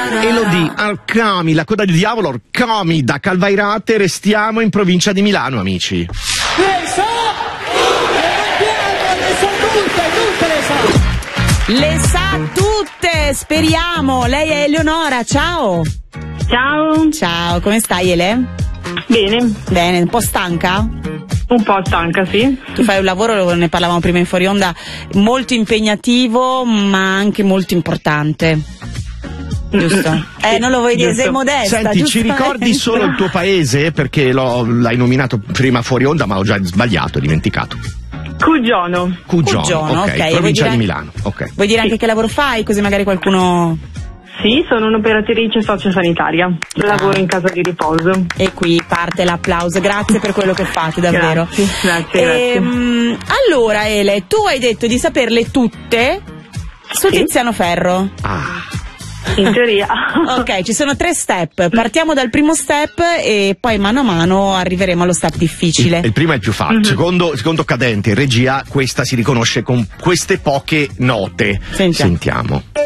Elodie, Arcami, la coda di diavolo, Arcami da Calvairate, restiamo in provincia di Milano, amici. Le sa tutte, speriamo. Lei è Eleonora, ciao. Ciao. Ciao, come stai, Ele? Bene. Bene, un po' stanca? Un po' stanca, sì. Tu fai un lavoro, ne parlavamo prima in fuori onda, molto impegnativo ma anche molto importante. Giusto? Non lo vuoi dire, giusto. sei modesta. Senti, ci ricordi solo il tuo paese? Perché l'hai nominato prima fuori onda, ma ho già sbagliato, dimenticato. Cugiono, ok, provincia di Milano. Ok. Vuoi dire anche che lavoro fai? Così magari qualcuno... Sì, sono un'operatrice sociosanitaria. Lavoro in casa di riposo. E qui parte l'applauso. Grazie per quello che fate, davvero. Grazie. Allora, Ele, tu hai detto di saperle tutte su Tiziano Ferro. In teoria. Ok, ci sono 3 step. Partiamo dal primo step e poi mano a mano arriveremo allo step difficile. Il primo è il più facile. Secondo cadente, in regia, questa si riconosce con queste poche note. Sentiamo.